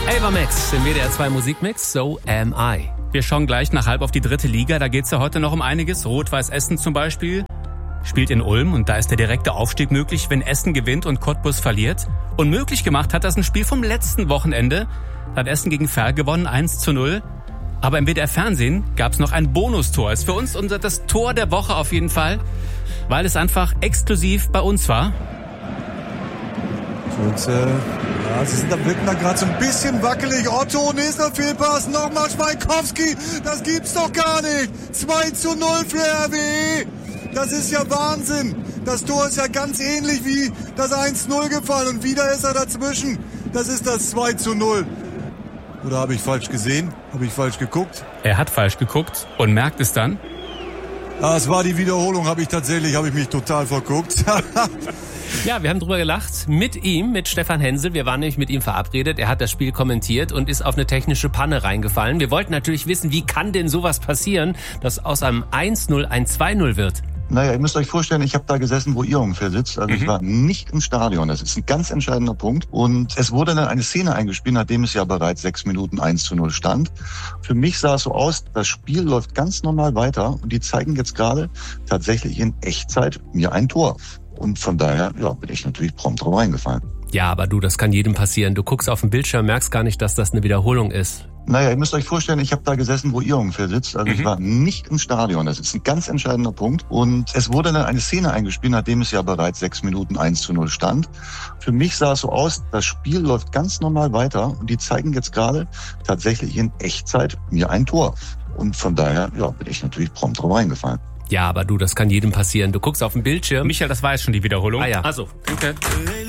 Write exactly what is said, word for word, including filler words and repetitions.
Ava Max im W D R zwei Musikmix, So Am I. Wir schauen gleich nach halb auf die dritte Liga. Da geht's ja heute noch um einiges. Rot-Weiß Essen zum Beispiel spielt in Ulm und da ist der direkte Aufstieg möglich, wenn Essen gewinnt und Cottbus verliert. Und möglich gemacht hat das ein Spiel vom letzten Wochenende. Da hat Essen gegen Verl gewonnen, eins zu null. Aber im W D R Fernsehen gab's noch ein Bonustor. Ist für uns unser das Tor der Woche auf jeden Fall, weil es einfach exklusiv bei uns war. Und, äh, ja, sie sind da, wirken da gerade so ein bisschen wackelig. Otto, nächster Fehlpass, nochmal Schweikowski. Das gibt's doch gar nicht. zwei zu null für R W E. Das ist ja Wahnsinn. Das Tor ist ja ganz ähnlich wie das eins null gefallen. Und wieder ist er dazwischen. Das ist das zwei zu null. Oder habe ich falsch gesehen? Habe ich falsch geguckt? Er hat falsch geguckt und merkt es dann. Ah, es war die Wiederholung, habe ich tatsächlich, habe ich mich total verguckt. Ja, wir haben drüber gelacht mit ihm, mit Stefan Hensel. Wir waren nämlich mit ihm verabredet. Er hat das Spiel kommentiert und ist auf eine technische Panne reingefallen. Wir wollten natürlich wissen, wie kann denn sowas passieren, dass aus einem eins null ein zwei null wird? Naja, ihr müsst euch vorstellen, ich habe da gesessen, wo ihr ungefähr sitzt. Also Mhm. ich war nicht im Stadion. Das ist ein ganz entscheidender Punkt. Und es wurde dann eine Szene eingespielt, nachdem es ja bereits sechs Minuten eins zu null stand. Für mich sah es so aus, das Spiel läuft ganz normal weiter. Und die zeigen jetzt gerade tatsächlich in Echtzeit mir ein Tor. Und von daher ja, bin ich natürlich prompt drauf reingefallen. Ja, aber du, das kann jedem passieren. Du guckst auf den Bildschirm, merkst gar nicht, dass das eine Wiederholung ist. Naja, ihr müsst euch vorstellen, ich habe da gesessen, wo ihr ungefähr sitzt. Also Mhm. ich war nicht im Stadion. Das ist ein ganz entscheidender Punkt. Und es wurde dann eine Szene eingespielt, nachdem es ja bereits sechs Minuten eins zu null stand. Für mich sah es so aus, das Spiel läuft ganz normal weiter. Und die zeigen jetzt gerade tatsächlich in Echtzeit mir ein Tor. Und von daher ja, bin ich natürlich prompt drauf reingefallen. Ja, aber du, das kann jedem passieren. Du guckst auf den Bildschirm. Michael, das war jetzt schon die Wiederholung. Ah ja. Also, danke.